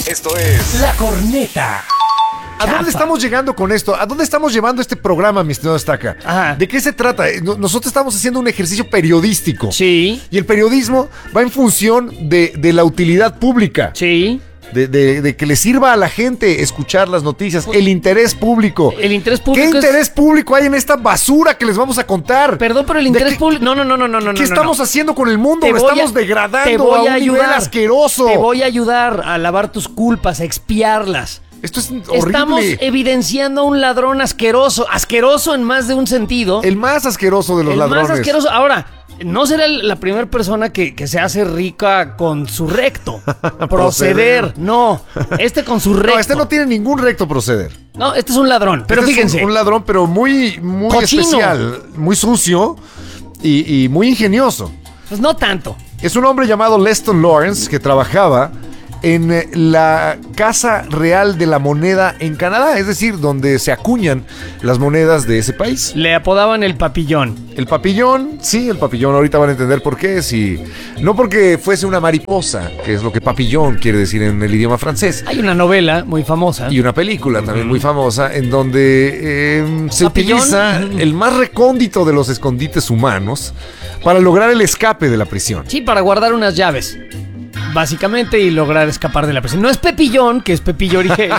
Esto es La Corneta. ¿A dónde estamos llegando con esto? ¿A dónde estamos llevando este programa, mi estimado Estaca? Ajá. ¿De qué se trata? Nosotros estamos haciendo un ejercicio periodístico. Sí. Y el periodismo va en función de la utilidad pública. Sí. De que le sirva a la gente escuchar las noticias. El interés público. El interés público. ¿Qué interés público hay en esta basura que les vamos a contar? Perdón, pero el interés público. No. ¿Qué estamos haciendo con el mundo? Lo estamos degradando te voy a un nivel asqueroso. Te voy a ayudar a lavar tus culpas, a expiarlas. Esto es horrible. Estamos evidenciando a un ladrón asqueroso. Asqueroso en más de un sentido. El más asqueroso de los ladrones. El más asqueroso. Ahora, no será la primera persona que se hace rica con su recto. Proceder. No. Con su recto. No, este no tiene ningún recto proceder. No, este es un ladrón. Pero este fíjense. Es un ladrón, pero muy cochino. Especial. Muy sucio y muy ingenioso. Pues no tanto. Es un hombre llamado Leston Lawrence que trabajaba en la Casa Real de la Moneda en Canadá, es decir, donde se acuñan las monedas de ese país. Le apodaban el papillón. El papillón, sí, el papillón, ahorita van a entender por qué, si no porque fuese una mariposa, que es lo que papillón quiere decir en el idioma francés. Hay una novela muy famosa. Y una película también muy famosa en donde se utiliza el más recóndito de los escondites humanos para lograr el escape de la prisión. Sí, para guardar unas llaves. Básicamente, y lograr escapar de la prisión. No es Pepillón, que es Pepillo Origel.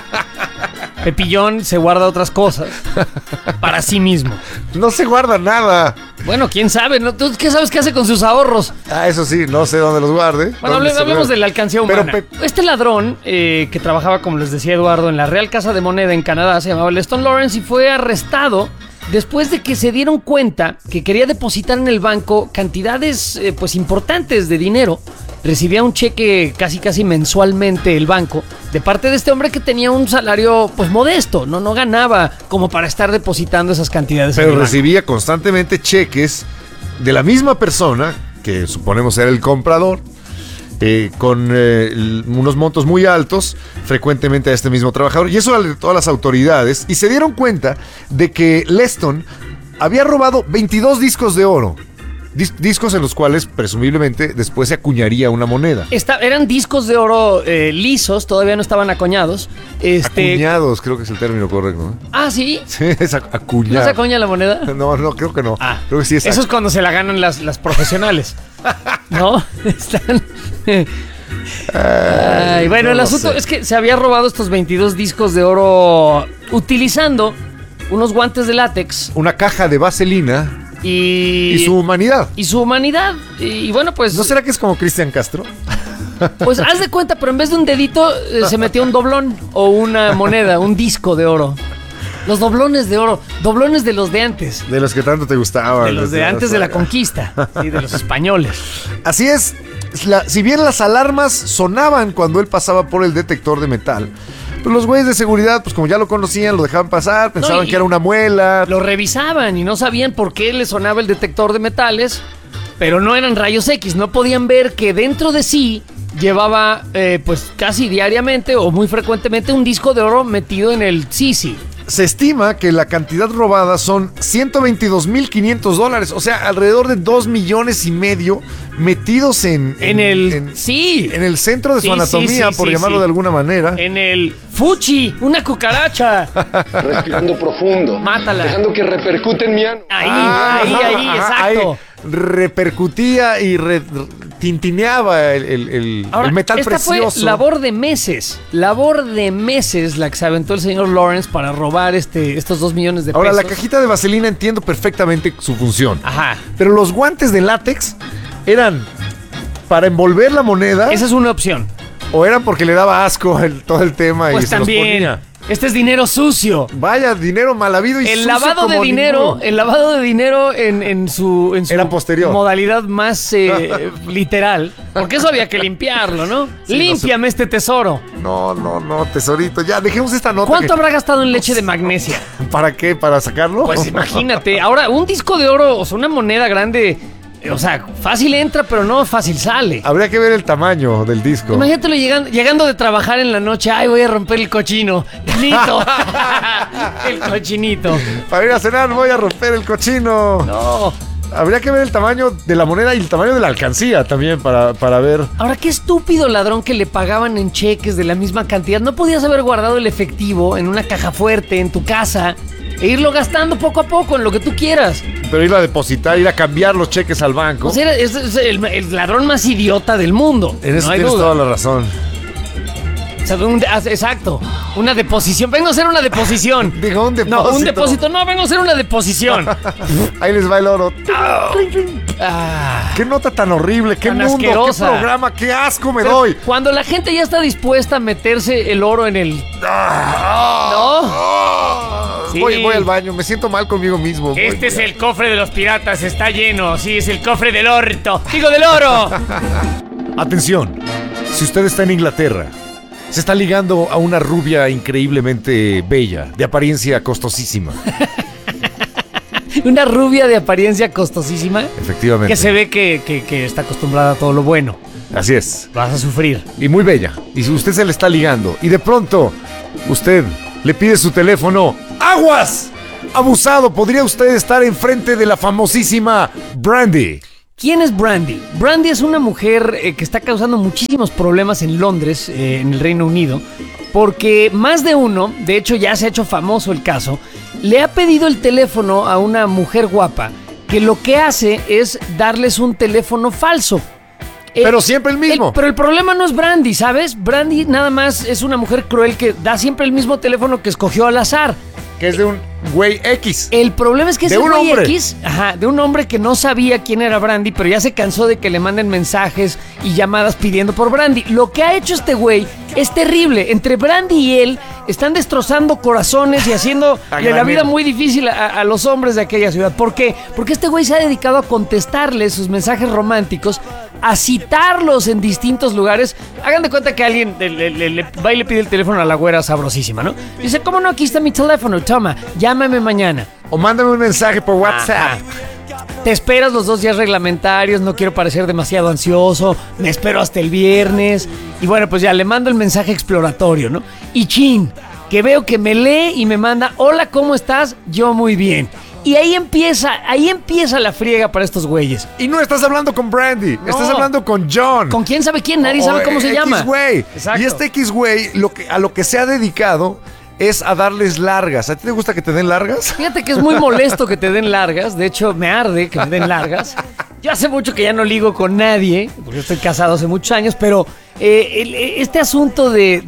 Pepillón se guarda otras cosas para sí mismo. No se guarda nada. Bueno, quién sabe, ¿no? ¿Tú qué sabes qué hace con sus ahorros? Ah, eso sí, no sé dónde los guarde. Bueno, hablemos de la alcancía humana. Este ladrón, que trabajaba, como les decía Eduardo, en la Real Casa de Moneda en Canadá, se llamaba Leston Lawrence y fue arrestado después de que se dieron cuenta que quería depositar en el banco cantidades pues importantes de dinero. Recibía un cheque casi mensualmente el banco de parte de este hombre que tenía un salario pues modesto, no ganaba como para estar depositando esas cantidades. Pero recibía constantemente cheques de la misma persona, que suponemos era el comprador, con unos montos muy altos, frecuentemente a este mismo trabajador. Y eso a todas las autoridades. Y se dieron cuenta de que Leston había robado 22 discos de oro. Discos en los cuales presumiblemente después se acuñaría una moneda. Eran discos de oro lisos, todavía no estaban acuñados. Acuñados, creo que es el término correcto, ¿no? Ah, ¿sí? Sí, es acuñado. ¿No se acuña la moneda? No, creo que no. Creo que sí es. Eso es cuando se la ganan las profesionales. ¿No? Están. Bueno, el asunto es que se había robado estos 22 discos de oro utilizando unos guantes de látex, una caja de vaselina. Y su humanidad. Y bueno, pues... ¿No será que es como Cristian Castro? Pues haz de cuenta, pero en vez de un dedito se metía un doblón o una moneda, un disco de oro. Los doblones de oro, doblones de los de antes. De los que tanto te gustaban. De los de antes de la conquista, y de los españoles. Así es, si bien las alarmas sonaban cuando él pasaba por el detector de metal, pues los güeyes de seguridad, pues como ya lo conocían, lo dejaban pasar, pensaban que era una muela. Lo revisaban y no sabían por qué le sonaba el detector de metales, pero no eran rayos X, no podían ver que dentro de sí llevaba pues casi diariamente o muy frecuentemente un disco de oro metido en el sisi. Se estima que la cantidad robada son $122,500, o sea, alrededor de 2,5 millones metidos en el centro de su anatomía, por llamarlo de alguna manera. En el fuchi, una cucaracha. Respirando profundo. Mátala. Dejando que repercute en mi ano. Ahí, exacto. Repercutía y tintineaba el metal esta precioso. Fue labor de meses la que se aventó el señor Lawrence para robar estos 2 millones de pesos. Ahora, la cajita de vaselina entiendo perfectamente su función. Ajá. Pero los guantes de látex eran para envolver la moneda. Esa es una opción. O eran porque le daba asco todo el tema pues y se también, los ponía. Este es dinero sucio. Vaya, dinero mal habido y sucio lavado como de dinero, ninguno. el lavado de dinero en su era posterior. Modalidad más literal, porque eso había que limpiarlo, ¿no? Sí, límpiame este tesoro. No, tesorito. Ya, dejemos esta nota. ¿Cuánto habrá gastado en leche de magnesia? ¿Para qué? ¿Para sacarlo? Pues imagínate. Ahora, un disco de oro, o sea, una moneda grande. O sea, fácil entra, pero no fácil sale. Habría que ver el tamaño del disco. Imagínatelo llegando de trabajar en la noche. Ay, voy a romper el cochino. Nito. El cochinito. Para ir a cenar voy a romper el cochino. No. habría que ver el tamaño de la moneda y el tamaño de la alcancía también para ver. Ahora, qué estúpido ladrón que le pagaban en cheques de la misma cantidad. ¿No podías haber guardado el efectivo en una caja fuerte en tu casa e irlo gastando poco a poco en lo que tú quieras? Pero ir a depositar, ir a cambiar los cheques al banco. O sea, es el ladrón más idiota del mundo. En eso tienes toda la razón. O sea, exacto. Una deposición. Vengo a hacer una deposición. Digo, un depósito. No, un depósito. No, vengo a hacer una deposición. Ahí les va el oro. Qué nota tan horrible, qué mundo, asquerosa. Qué programa, qué asco me doy. Cuando la gente ya está dispuesta a meterse el oro en el... ¿No? Sí. Voy al baño, me siento mal conmigo mismo. Este es el cofre de los piratas, está lleno. Sí, es el cofre del orto. ¡Digo, del oro! Atención, si usted está en Inglaterra, se está ligando a una rubia increíblemente bella, de apariencia costosísima. Una rubia de apariencia costosísima. Efectivamente. Que se ve que está acostumbrada a todo lo bueno. Así es. Vas a sufrir. Y muy bella. Y si usted se le está ligando y de pronto usted le pide su teléfono, ¡aguas! Abusado, podría usted estar enfrente de la famosísima Brandy. ¿Quién es Brandy? Brandy es una mujer que está causando muchísimos problemas en Londres, en el Reino Unido, porque más de uno, de hecho ya se ha hecho famoso el caso, le ha pedido el teléfono a una mujer guapa que lo que hace es darles un teléfono falso. Pero siempre el mismo. Pero el problema no es Brandy, ¿sabes? Brandy nada más es una mujer cruel que da siempre el mismo teléfono que escogió al azar. Que es de un güey X. El problema es que ese güey hombre. X, de un hombre que no sabía quién era Brandy, pero ya se cansó de que le manden mensajes y llamadas pidiendo por Brandy. Lo que ha hecho este güey es terrible. Entre Brandy y él están destrozando corazones y haciendo la vida muy difícil a los hombres de aquella ciudad. ¿Por qué? Porque este güey se ha dedicado a contestarles sus mensajes románticos, a citarlos en distintos lugares. Hagan de cuenta que alguien le va y le pide el teléfono a la güera sabrosísima, ¿no? Dice, ¿cómo no? Aquí está mi teléfono, toma, llámame mañana. O mándame un mensaje por WhatsApp. Te esperas los 2 días reglamentarios, no quiero parecer demasiado ansioso, me espero hasta el viernes. Y bueno, pues ya le mando el mensaje exploratorio, ¿no? Y chin, que veo que me lee y me manda, hola, ¿cómo estás? Yo muy bien. Y ahí empieza la friega para estos güeyes. Y no estás hablando con Brandy, estás hablando con John. ¿Con quién sabe quién? Nadie sabe cómo se llama. X-Güey. Y este X-Güey a lo que se ha dedicado es a darles largas. ¿A ti te gusta que te den largas? Fíjate que es muy molesto que te den largas. De hecho, me arde que me den largas. Yo hace mucho que ya no ligo con nadie, porque estoy casado hace muchos años, pero este asunto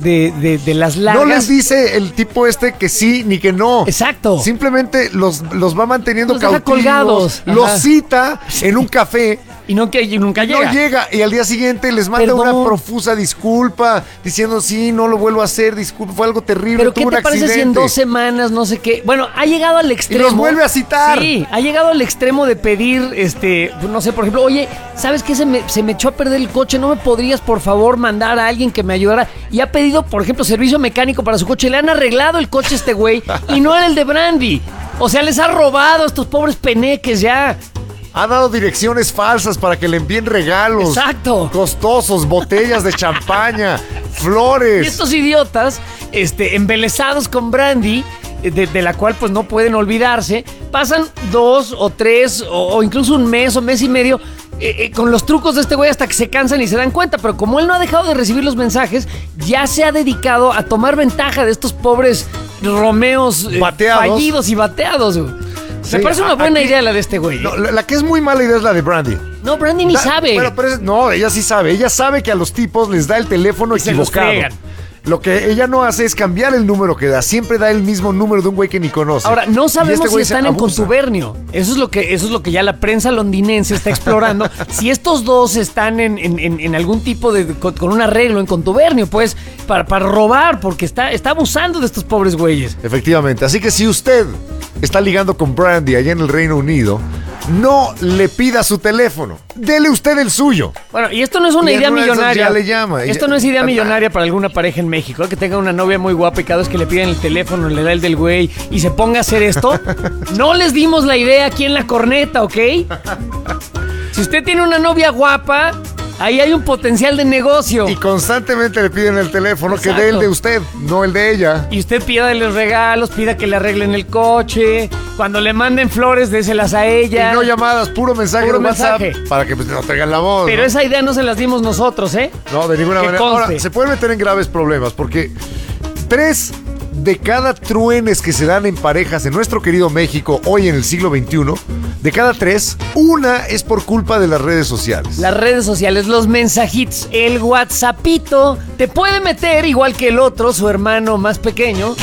de las largas... No les dice el tipo que sí ni que no. Exacto. Simplemente los va manteniendo cautivos. Colgados. Los cita en un café. Y nunca llega. No llega. Y al día siguiente les manda una profusa disculpa, diciendo, sí, no lo vuelvo a hacer, disculpa, fue algo terrible, pero ¿qué te parece si en 2 semanas, no sé qué? Bueno, ha llegado al extremo. Y los vuelve a citar. Sí, ha llegado al extremo de pedir, no sé, por ejemplo, oye, ¿sabes qué? Se me echó a perder el coche, ¿no me podrías, por favor, mandar a alguien que me ayudara? Y ha pedido, por ejemplo, servicio mecánico para su coche. Le han arreglado el coche a este güey y no era el de Brandy. O sea, les ha robado a estos pobres peneques ya. Ha dado direcciones falsas para que le envíen regalos. Exacto. Costosos, botellas de champaña, flores. Y estos idiotas, embelesados con Brandy, de la cual pues no pueden olvidarse, pasan 2 o 3 o incluso un mes o mes y medio con los trucos de este güey hasta que se cansan y se dan cuenta. Pero como él no ha dejado de recibir los mensajes, ya se ha dedicado a tomar ventaja de estos pobres Romeos fallidos y bateados. Me parece una buena idea la de este güey. No, la que es muy mala idea es la de Brandy. No, Brandy ni sabe. Pero no, ella sí sabe. Ella sabe que a los tipos les da el teléfono equivocado. Lo que ella no hace es cambiar el número que da. Siempre da el mismo número de un güey que ni conoce. Ahora, no sabemos si están en contubernio. Eso es lo que ya la prensa londinense está explorando. Si estos dos están en algún tipo con un arreglo en contubernio, pues, para robar, porque está abusando de estos pobres güeyes. Efectivamente. Así que si usted está ligando con Brandy allá en el Reino Unido, no le pida su teléfono. Dele usted el suyo. Bueno, y esto no es una idea millonaria. Ya le llama. Esto no es idea millonaria para alguna pareja en México, que tenga una novia muy guapa y cada vez que le piden el teléfono le da el del güey y se ponga a hacer esto. No les dimos la idea aquí en La Corneta, ¿ok? Si usted tiene una novia guapa, Ahí hay un potencial de negocio. Y constantemente le piden el teléfono. Exacto. Que dé el de usted, no el de ella. Y usted pida los regalos, pida que le arreglen el coche. Cuando le manden flores, déselas a ella. Y no llamadas, puro mensaje de WhatsApp. Para que no traigan la voz. Pero esa idea no se las dimos nosotros, ¿eh? No, de ninguna manera. Ahora, se pueden meter en graves problemas porque 3 de cada truenes que se dan en parejas en nuestro querido México hoy en el siglo XXI, de cada 3, una es por culpa de las redes sociales. Las redes sociales, los mensajitos, el WhatsAppito te puede meter igual que el otro, su hermano más pequeño,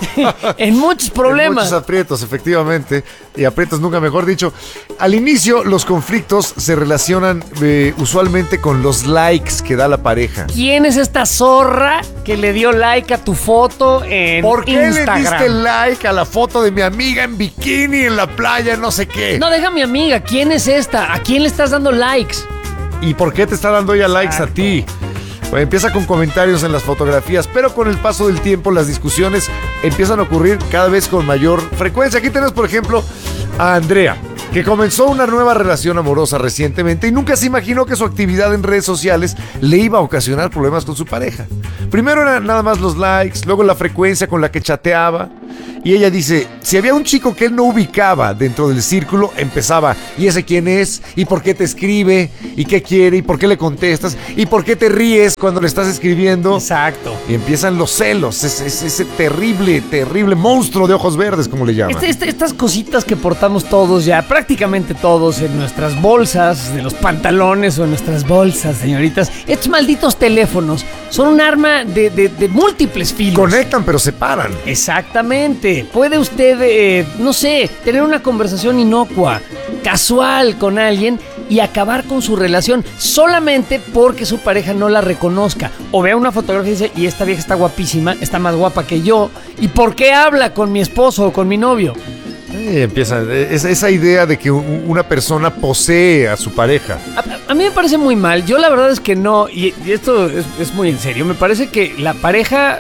en muchos problemas. En muchos aprietos, efectivamente. Y aprietos nunca mejor dicho. Al inicio, los conflictos se relacionan usualmente con los likes que da la pareja. ¿Quién es esta zorra que le dio like a tu foto en Instagram? ¿Por qué le diste like a la foto de mi amiga en bikini en la playa, no sé qué? No, deja a mi amiga. ¿Quién es esta? ¿A quién le estás dando likes? ¿Y por qué te está dando ella likes a ti? Bueno, empieza con comentarios en las fotografías, pero con el paso del tiempo las discusiones empiezan a ocurrir cada vez con mayor frecuencia. Aquí tenemos, por ejemplo, a Andrea, que comenzó una nueva relación amorosa recientemente y nunca se imaginó que su actividad en redes sociales le iba a ocasionar problemas con su pareja. Primero eran nada más los likes, luego la frecuencia con la que chateaba. Y ella dice, si había un chico que él no ubicaba dentro del círculo, empezaba, ¿y ese quién es? ¿Y por qué te escribe? ¿Y qué quiere? ¿Y por qué le contestas? ¿Y por qué te ríes cuando le estás escribiendo? Exacto. Y empiezan los celos, ese terrible monstruo de ojos verdes, como le llaman. Estas cositas que portamos todos ya, prácticamente todos, en nuestras bolsas, de los pantalones o en nuestras bolsas, señoritas. Estos malditos teléfonos son un arma de múltiples filos. Conectan, pero separan. Exactamente. Puede usted, no sé, tener una conversación inocua, casual con alguien y acabar con su relación solamente porque su pareja no la reconozca. O vea una fotografía y dice, y esta vieja está guapísima, está más guapa que yo. ¿Y por qué habla con mi esposo o con mi novio? Empieza esa idea de que una persona posee a su pareja. A mí me parece muy mal. Yo la verdad es que no, y esto es muy en serio. Me parece que la pareja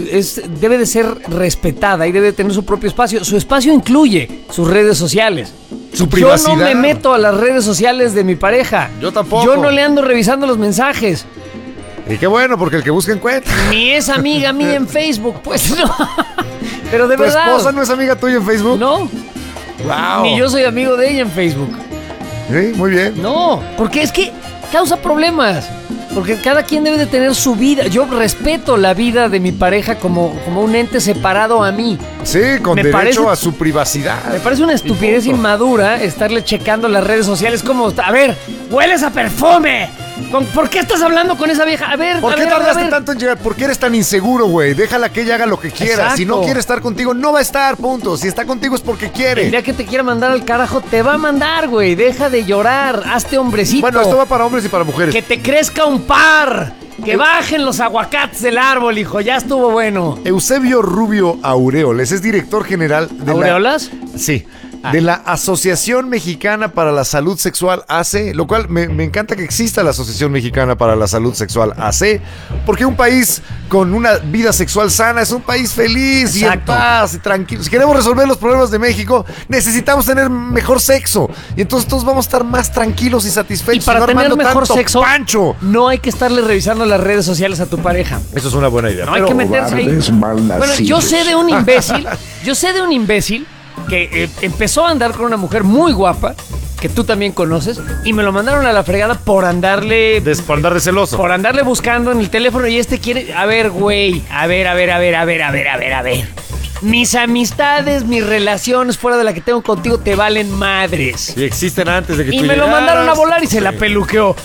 debe de ser respetada y debe tener su propio espacio. Su espacio incluye sus redes sociales. Su privacidad. Yo no me meto a las redes sociales de mi pareja. Yo tampoco. Yo no le ando revisando los mensajes. Y qué bueno, porque el que busca encuentra. Ni es amiga mía en Facebook, pues no. Pero de verdad. ¿Tu esposa no es amiga tuya en Facebook? No. Wow. Ni yo soy amigo de ella en Facebook. Sí, muy bien. No, porque es que causa problemas. Porque cada quien debe de tener su vida. Yo respeto la vida de mi pareja como un ente separado a mí. Sí, con derecho a su privacidad. Me parece una estupidez inmadura estarle checando las redes sociales como... A ver, hueles a perfume. ¿Por qué estás hablando con esa vieja? A ver, ¿por qué tardaste tanto en llegar? ¿Por qué eres tan inseguro, güey? Déjala que ella haga lo que quiera. Exacto. Si no quiere estar contigo, no va a estar, punto. Si está contigo es porque quiere. El día que te quiera mandar al carajo, te va a mandar, güey. Deja de llorar, hazte hombrecito. Bueno, esto va para hombres y para mujeres. Que te crezca un par. Que bajen los aguacates del árbol, hijo. Ya estuvo bueno. Eusebio Rubio Aureoles es director general de ¿Aureolas? Sí. De la Asociación Mexicana para la Salud Sexual AC, lo cual me encanta que exista la Asociación Mexicana para la Salud Sexual AC, porque un país con una vida sexual sana es un país feliz. Exacto. Y en paz y tranquilo. Si queremos resolver los problemas de México, necesitamos tener mejor sexo. Y entonces todos vamos a estar más tranquilos y satisfechos. Y para no tener mejor sexo, pancho, no hay que estarle revisando las redes sociales a tu pareja. Eso es una buena idea. No hay que meterse ahí. Bueno, yo sé de un imbécil que empezó a andar con una mujer muy guapa, que tú también conoces, y me lo mandaron a la fregada por andarle... Por andar de celoso. Por andarle buscando en el teléfono y quiere... A ver, güey, a ver. Mis amistades, mis relaciones fuera de la que tengo contigo te valen madres. Y existen antes de que tú llegaras. Y me lo mandaron a volar y se la peluqueó.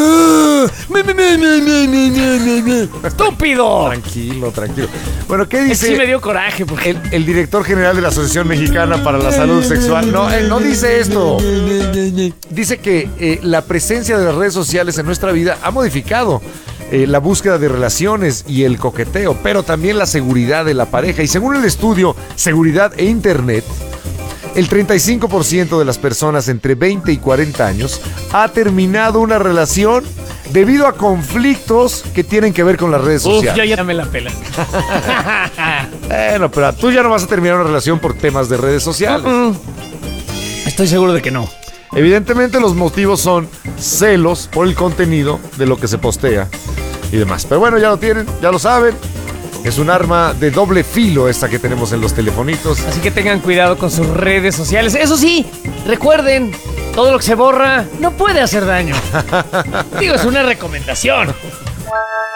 ¡Estúpido! Tranquilo. Bueno, ¿qué dice? Sí me dio coraje. Porque... El director general de la Asociación Mexicana para la Salud Sexual. No, él no dice esto. Dice que la presencia de las redes sociales en nuestra vida ha modificado la búsqueda de relaciones y el coqueteo, pero también la seguridad de la pareja. Y según el estudio Seguridad e Internet, el 35% de las personas entre 20 y 40 años ha terminado una relación debido a conflictos que tienen que ver con las redes sociales. Yo ya me la pela. Bueno, pero tú ya no vas a terminar una relación por temas de redes sociales. Estoy seguro de que no. Evidentemente los motivos son celos por el contenido de lo que se postea y demás. Pero bueno, ya lo tienen, ya lo saben. Es un arma de doble filo esta que tenemos en los telefonitos. Así que tengan cuidado con sus redes sociales. Eso sí, recuerden, todo lo que se borra no puede hacer daño. Digo, es una recomendación.